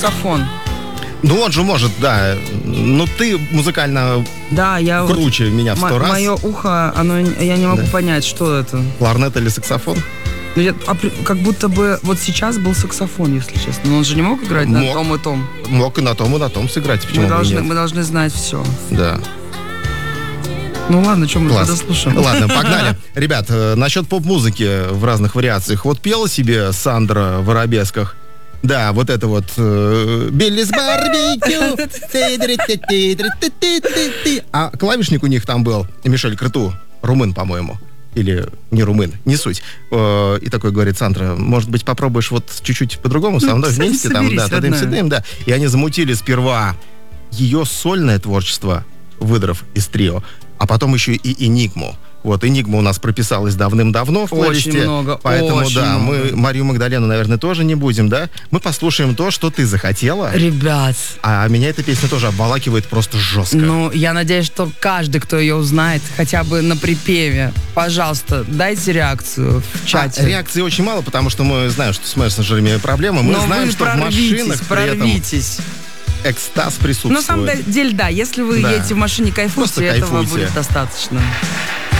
саксофон. Ну, он же может, да. Ну, ты музыкально круче меня в 100 раз. Мое ухо, я не могу понять, что это. Кларнет или саксофон? Как будто бы вот сейчас был саксофон, если честно. Но он же не мог играть на том и том. Мог и на том сыграть. Почему мы должны знать все. Да. Ну ладно, что мы тогда слушаем? Ладно, погнали. Ребят, насчет поп-музыки в разных вариациях. Вот пела себе Сандра в «Арабесках». Да, вот это вот «Биллис барбекю». А клавишник у них там был Мишель Крыту, румын, по-моему. Или не румын, не суть. И такой говорит: Сандра, может быть, попробуешь вот чуть-чуть по-другому со мной вместе? Там, да, тадым-сидым, да. И они замутили сперва ее сольное творчество, выдрав из трио, а потом еще и «Энигму». Вот, «Энигма» у нас прописалась давным-давно в плейлисте. Очень много, поэтому, очень да, много. мы Марию Магдалену, наверное, тоже не будем, да? Мы послушаем то, что ты захотела. Ребят. А меня эта песня тоже обволакивает просто жестко. Ну, я надеюсь, что каждый, кто ее узнает, хотя бы на припеве, пожалуйста, дайте реакцию в чате. Реакции очень мало, потому что мы знаем, что с мессенджерами проблемы. Мы знаем, что в машинах прорвитесь. Экстаз присутствует. На самом деле, да, если вы едете в машине, кайфуйте, этого будет достаточно.